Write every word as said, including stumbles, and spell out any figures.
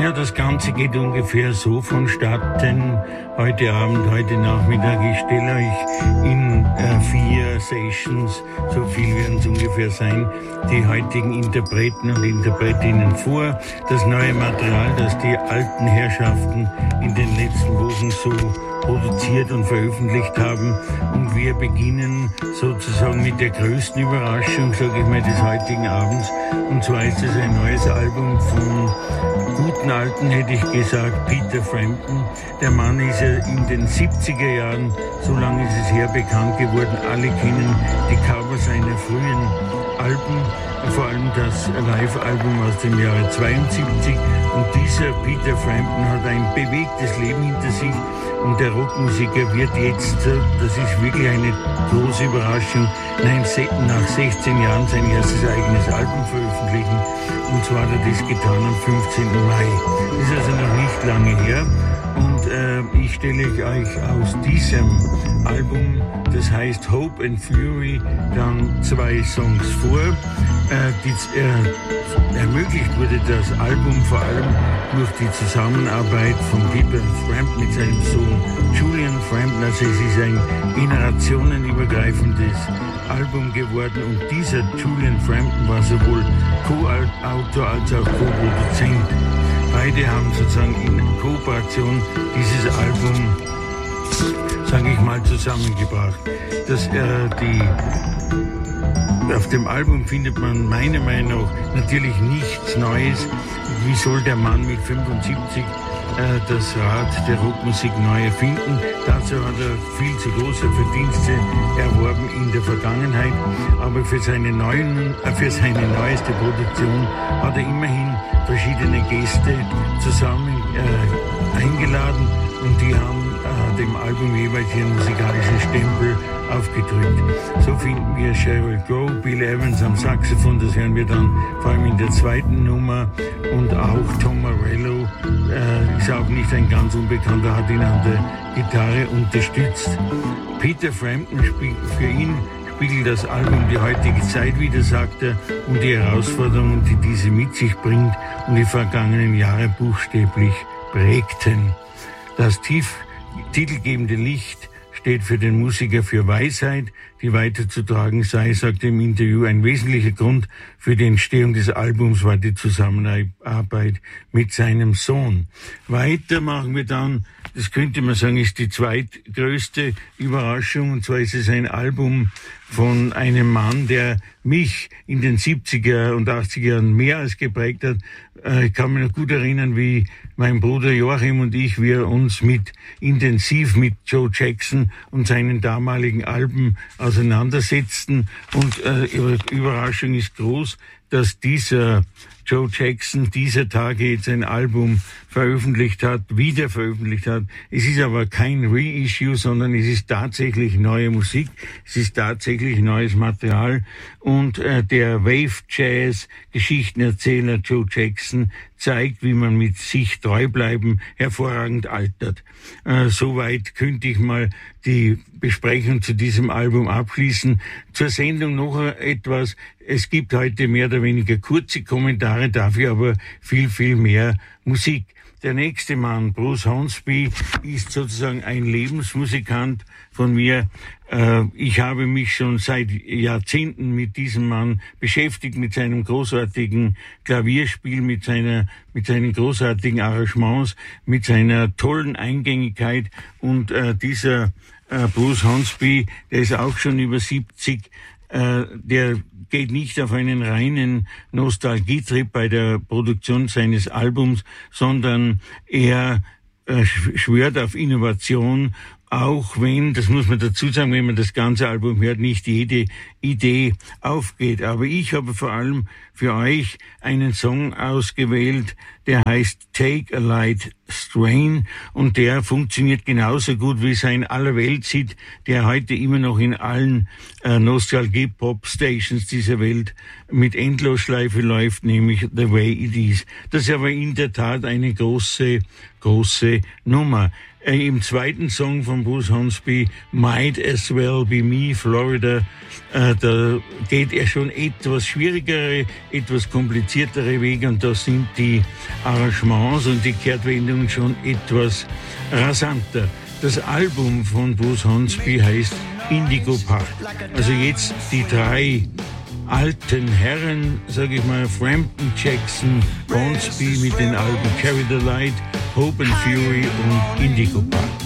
Ja, das Ganze geht ungefähr so vonstatten. Heute Abend, heute Nachmittag, ich stelle euch in äh, vier Sessions, so viel werden es ungefähr sein, die heutigen Interpreten und Interpretinnen vor. Das neue Material, das die alten Herrschaften in den letzten Wochen so produziert und veröffentlicht haben. Und wir beginnen sozusagen mit der größten Überraschung, sage ich mal, des heutigen Abends. Und zwar ist es ein neues Album von guten Alten, hätte ich gesagt, Peter Frampton. Der Mann ist ja in den siebziger Jahren, so lange ist es her, bekannt geworden. Alle kennen die Cover seiner frühen Alben, vor allem das Live-Album aus dem Jahre zweiundsiebzig. Und dieser Peter Frampton hat ein bewegtes Leben hinter sich. Und der Rockmusiker wird jetzt, das ist wirklich eine große Überraschung, nach sechzehn Jahren sein erstes eigenes Album veröffentlichen. Und zwar hat er das getan am fünfzehnten Mai. Das ist also noch nicht lange her. Und äh, ich stelle euch aus diesem Album, das heißt Hope and Fury, dann zwei Songs vor. Äh, die, äh, ermöglicht wurde das Album vor allem durch die Zusammenarbeit von Peter Frampton mit seinem Sohn Julian Frampton. Also es ist ein generationenübergreifendes Album geworden und dieser Julian Frampton war sowohl Co-Autor als auch Co-Produzent. Beide haben sozusagen in Kooperation dieses Album, sage ich mal, zusammengebracht. Das, äh, die, auf dem Album findet man meiner Meinung nach natürlich nichts Neues. Wie soll der Mann mit fünfundsiebzig äh, das Rad der Rockmusik neu erfinden? Dazu hat er viel zu große Verdienste erworben in der Vergangenheit. Aber für seine, neuen, äh, für seine neueste Produktion hat er immerhin verschiedene Gäste zusammen äh, eingeladen und die haben äh, dem Album jeweils ihren musikalischen Stempel aufgedrückt. So finden wir Sheryl Crow, Bill Evans am Saxophon, das hören wir dann vor allem in der zweiten Nummer, und auch Tom Morello äh, ist auch nicht ein ganz Unbekannter, hat ihn an der Gitarre unterstützt. Peter Frampton spielt für ihn spiegelt das Album die heutige Zeit wider, sagt er, und die Herausforderungen, die diese mit sich bringt und die vergangenen Jahre buchstäblich prägten. Das tief titelgebende Licht steht für den Musiker für Weisheit, die weiterzutragen sei, sagt er im Interview. Ein wesentlicher Grund für die Entstehung des Albums war die Zusammenarbeit mit seinem Sohn. Weiter machen wir dann, das könnte man sagen, ist die zweitgrößte Überraschung, und zwar ist es ein Album von einem Mann, der mich in den siebziger und achtziger Jahren mehr als geprägt hat. Ich kann mich noch gut erinnern, wie mein Bruder Joachim und ich, wir uns mit intensiv mit Joe Jackson und seinen damaligen Alben auseinandersetzten. Und äh, Überraschung ist groß, dass dieser Joe Jackson dieser Tage jetzt ein Album veröffentlicht hat, wieder veröffentlicht hat. Es ist aber kein Reissue, sondern es ist tatsächlich neue Musik, es ist tatsächlich neues Material. Und äh, der Wave-Jazz-Geschichtenerzähler Joe Jackson zeigt, wie man mit sich treu bleiben hervorragend altert. Äh, soweit könnte ich mal die Besprechung zu diesem Album abschließen. Zur Sendung noch etwas. Es gibt heute mehr oder weniger kurze Kommentare, dafür aber viel, viel mehr Musik. Der nächste Mann, Bruce Hornsby, ist sozusagen ein Lebensmusikant von mir. Ich habe mich schon seit Jahrzehnten mit diesem Mann beschäftigt, mit seinem großartigen Klavierspiel, mit seiner, mit seinen großartigen Arrangements, mit seiner tollen Eingängigkeit. Und äh, dieser äh, Bruce Hornsby, der ist auch schon über siebzig, äh, der geht nicht auf einen reinen Nostalgietrip bei der Produktion seines Albums, sondern er äh, schwört auf Innovation, auch wenn, das muss man dazu sagen, wenn man das ganze Album hört, nicht jede Idee aufgeht. Aber ich habe vor allem für euch einen Song ausgewählt, der heißt Take a Light Strain, und der funktioniert genauso gut wie sein Allerweltshit, der heute immer noch in allen äh, Nostalgie-Pop-Stations dieser Welt mit Endlosschleife läuft, nämlich The Way It Is. Das ist aber in der Tat eine große, große Nummer. Äh, Im zweiten Song von Bruce Hornsby, Might As Well Be Me, Florida, äh, da geht er schon etwas schwierigere, etwas kompliziertere Wege, und da sind die Arrangements und die Kehrtwendungen schon etwas rasanter. Das Album von Bruce Hornsby heißt Indigo Park. Also jetzt die drei alten Herren, sage ich mal, Frampton, Jackson, Hornsby mit den Alben Carry the Light, Hope and Fury und Indigo Park.